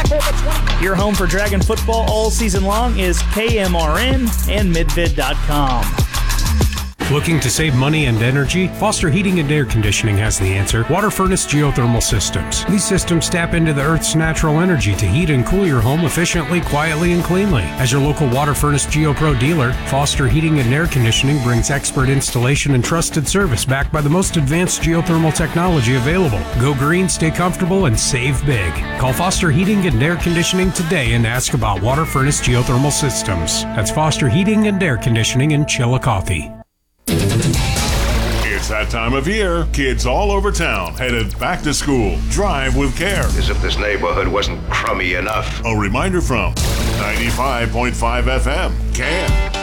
Your home for Dragon football all season long is KMRN and Midvid.com. Looking to save money and energy? Foster Heating and Air Conditioning has the answer. Water Furnace Geothermal Systems. These systems tap into the Earth's natural energy to heat and cool your home efficiently, quietly, and cleanly. As your local Water Furnace GeoPro dealer, Foster Heating and Air Conditioning brings expert installation and trusted service backed by the most advanced geothermal technology available. Go green, stay comfortable, and save big. Call Foster Heating and Air Conditioning today and ask about Water Furnace Geothermal Systems. That's Foster Heating and Air Conditioning in Chillicothe. It's that time of year. Kids all over town headed back to school. Drive with care. As if this neighborhood wasn't crummy enough. A reminder from 95.5 FM. CAN.